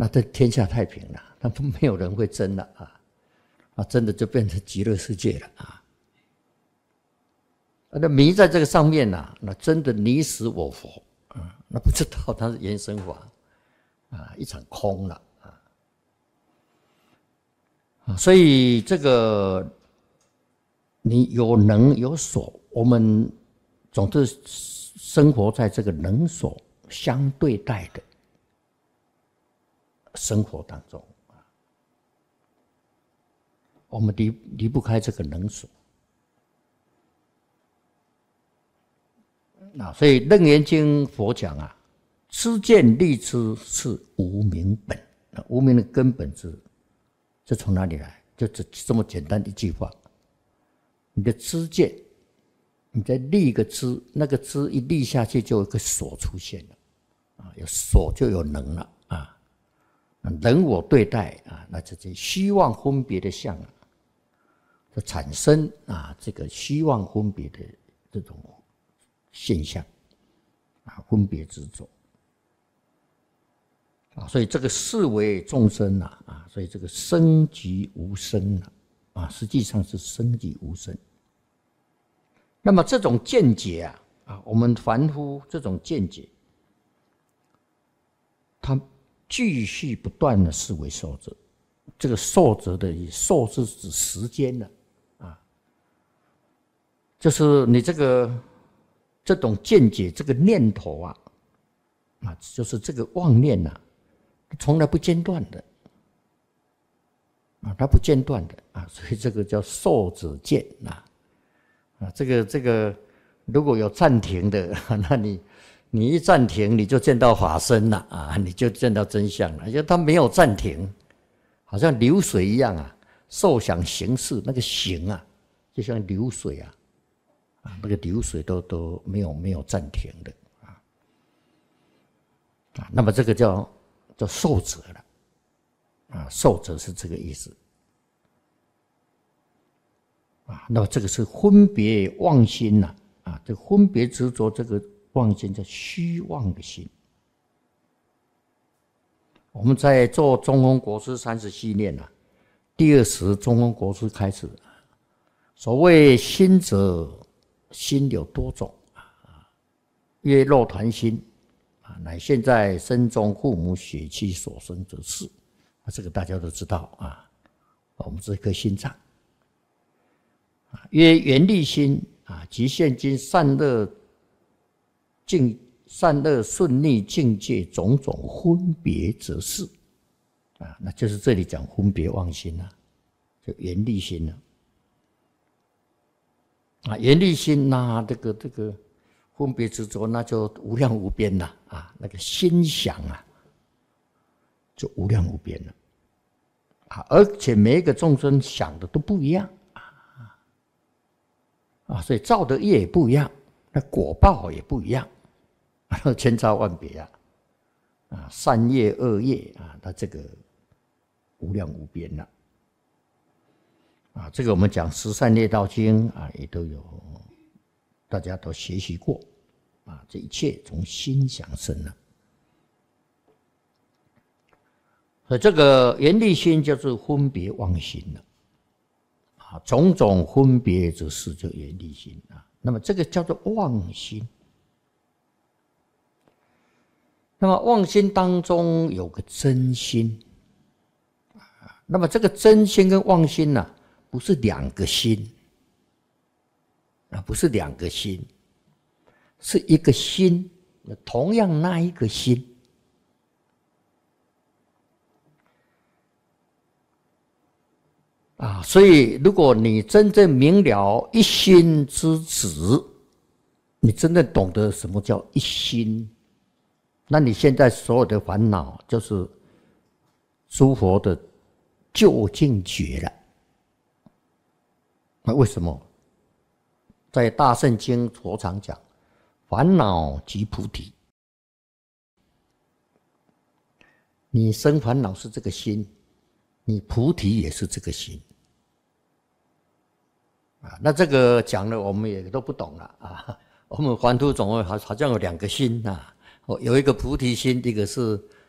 那这天下太平了，那没有人会争了真的就变成极乐世界了那迷在这个上面那真的你死我活那不知道它是原生法一场空了所以这个你有能有所，我们总是生活在这个能所相对待的生活当中我们离不开这个能所所以《楞严经》佛讲知见立知是无明本无明的根本是这从哪里来？就这么简单一句话，你的知见，你再立一个知，那个知一立下去，就有一个所出现了有所就有能了人我对待那这些虚妄分别的相就产生这个虚妄分别的这种现象分别执着所以这个视为众生所以这个生即无生实际上是生即无生。那么这种见解我们凡夫这种见解，它继续不断的视为受者。这个受者的受是指时间的就是你这种见解，这个念头就是这个妄念从来不间断的它不间断的所以这个叫受者见这个如果有暂停的那你一暂停你就见到法身了你就见到真相了，因为它没有暂停，好像流水一样受想行识那个行就像流水那个流水都没有暂停的那么这个叫受者了受者是这个意思那么这个是分别妄心这个分别执着这个妄心叫虚妄的心。我们在做中峰国师30系列第20中峰国师开始，所谓心者，心有多种曰肉团心乃现在身中父母血气所生之事这个大家都知道我们这颗心脏曰缘力心即现今善恶顺逆境界种种分别则是那就是这里讲分别妄心就缘力心缘力心这个分别执着那就无量无边了那个心想就无量无边了而且每一个众生想的都不一样所以造的业也不一样，那果报也不一样千差万别善业恶业它这个无量无边了这个我们讲十善业道经也都有，大家都学习过这一切从心想生了。所以这个缘力心就是分别妄心了种种分别之事就缘力心那么这个叫做妄心。那么妄心当中有个真心那么这个真心跟妄心不是两个心不是两个心，是一个心，同样那一个心所以如果你真正明了一心之旨，你真正懂得什么叫一心，那你现在所有的烦恼就是诸佛的究竟觉了。那为什么在大圣经佛常讲烦恼即菩提，你生烦恼是这个心，你菩提也是这个心那这个讲了我们也都不懂了我们凡夫总会好像有两个心有一个菩提心，一个是